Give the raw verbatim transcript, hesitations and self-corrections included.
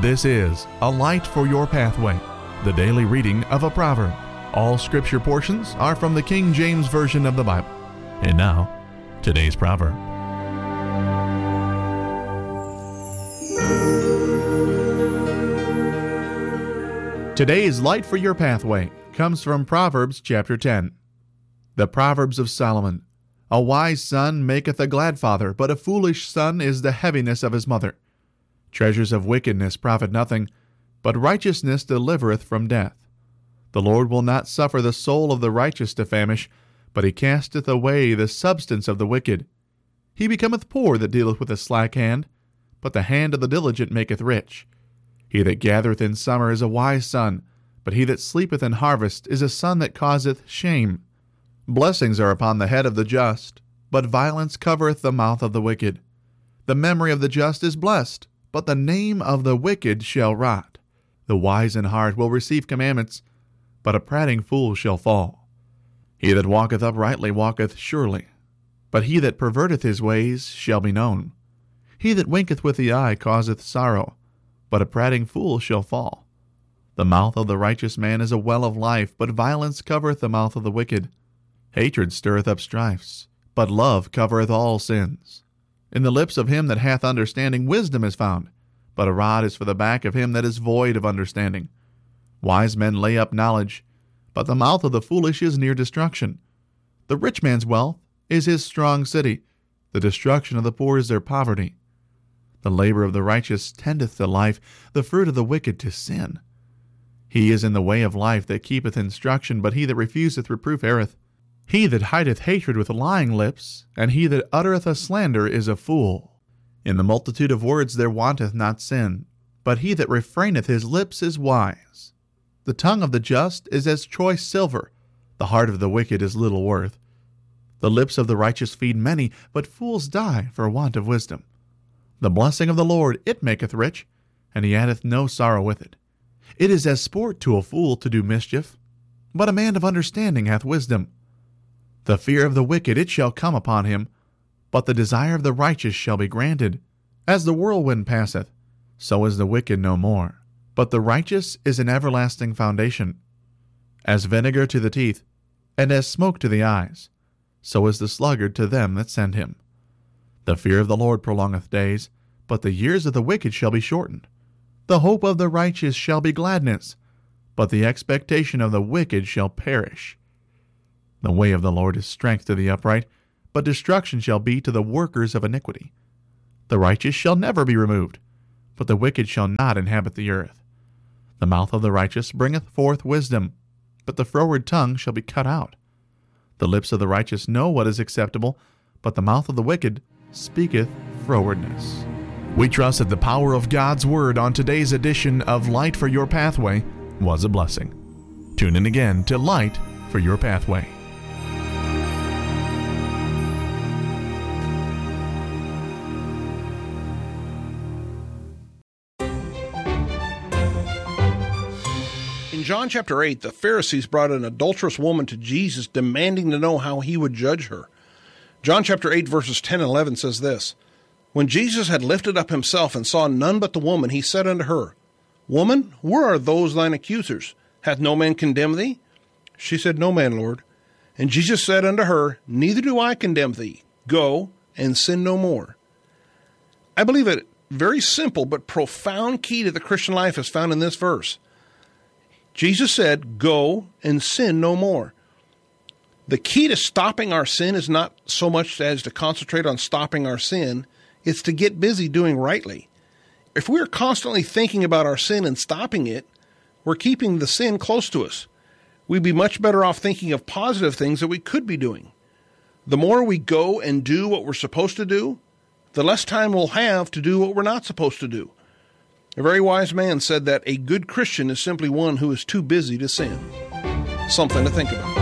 This is A Light for Your Pathway, the daily reading of a proverb. All scripture portions are from the King James Version of the Bible. And now, today's proverb. Today's Light for Your Pathway comes from Proverbs chapter ten. The Proverbs of Solomon. A wise son maketh a glad father, but a foolish son is the heaviness of his mother. Treasures of wickedness profit nothing, but righteousness delivereth from death. The Lord will not suffer the soul of the righteous to famish, but he casteth away the substance of the wicked. He becometh poor that dealeth with a slack hand, but the hand of the diligent maketh rich. He that gathereth in summer is a wise son, but he that sleepeth in harvest is a son that causeth shame. Blessings are upon the head of the just, but violence covereth the mouth of the wicked. The memory of the just is blessed, but the name of the wicked shall rot. The wise in heart will receive commandments, but a prating fool shall fall. He that walketh uprightly walketh surely, but he that perverteth his ways shall be known. He that winketh with the eye causeth sorrow, but a prating fool shall fall. The mouth of the righteous man is a well of life, but violence covereth the mouth of the wicked. Hatred stirreth up strifes, but love covereth all sins. In the lips of him that hath understanding wisdom is found, but a rod is for the back of him that is void of understanding. Wise men lay up knowledge, but the mouth of the foolish is near destruction. The rich man's wealth is his strong city, the destruction of the poor is their poverty. The labor of the righteous tendeth to life, the fruit of the wicked to sin. He is in the way of life that keepeth instruction, but he that refuseth reproof erreth. He that hideth hatred with lying lips, and he that uttereth a slander is a fool. In the multitude of words there wanteth not sin, but he that refraineth his lips is wise. The tongue of the just is as choice silver, the heart of the wicked is little worth. The lips of the righteous feed many, but fools die for want of wisdom. The blessing of the Lord, it maketh rich, and he addeth no sorrow with it. It is as sport to a fool to do mischief, but a man of understanding hath wisdom. The fear of the wicked, it shall come upon him, but the desire of the righteous shall be granted. As the whirlwind passeth, so is the wicked no more, but the righteous is an everlasting foundation. As vinegar to the teeth, and as smoke to the eyes, so is the sluggard to them that send him. The fear of the Lord prolongeth days, but the years of the wicked shall be shortened. The hope of the righteous shall be gladness, but the expectation of the wicked shall perish. The way of the Lord is strength to the upright, but destruction shall be to the workers of iniquity. The righteous shall never be removed, but the wicked shall not inhabit the earth. The mouth of the righteous bringeth forth wisdom, but the froward tongue shall be cut out. The lips of the righteous know what is acceptable, but the mouth of the wicked speaketh frowardness. We trust that the power of God's Word on today's edition of Light for Your Pathway was a blessing. Tune in again to Light for Your Pathway. In John chapter eight, the Pharisees brought an adulterous woman to Jesus, demanding to know how he would judge her. John chapter eight, verses ten and eleven says this, When Jesus had lifted up himself and saw none but the woman, he said unto her, Woman, where are those thine accusers? Hath no man condemned thee? She said, No man, Lord. And Jesus said unto her, Neither do I condemn thee. Go, and sin no more. I believe a very simple but profound key to the Christian life is found in this verse. Jesus said, Go, and sin no more. The key to stopping our sin is not so much as to concentrate on stopping our sin, it's to get busy doing rightly. If we're constantly thinking about our sin and stopping it, we're keeping the sin close to us. We'd be much better off thinking of positive things that we could be doing. The more we go and do what we're supposed to do, the less time we'll have to do what we're not supposed to do. A very wise man said that a good Christian is simply one who is too busy to sin. Something to think about.